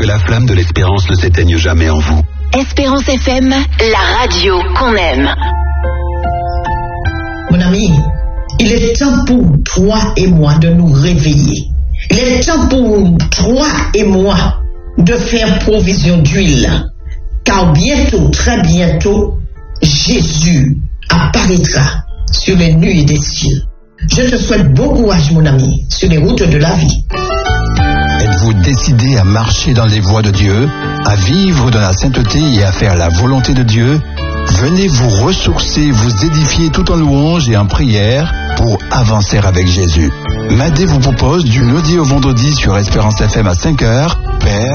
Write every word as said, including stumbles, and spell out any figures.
que la flamme de l'espérance ne s'éteigne jamais en vous. Espérance F M, la radio qu'on aime. Mon ami, il est temps pour toi et moi de nous réveiller. Il est temps pour toi et moi de faire provision d'huile. Car bientôt, très bientôt, Jésus apparaîtra sur les nuées des cieux. Je te souhaite bon courage, mon ami, sur les routes de la vie. Êtes-vous décidé à marcher dans les voies de Dieu, à vivre dans la sainteté et à faire la volonté de Dieu? Venez vous ressourcer, vous édifier tout en louange et en prière pour avancer avec Jésus. Madé vous propose du lundi au vendredi sur Espérance F M à cinq heures, Père,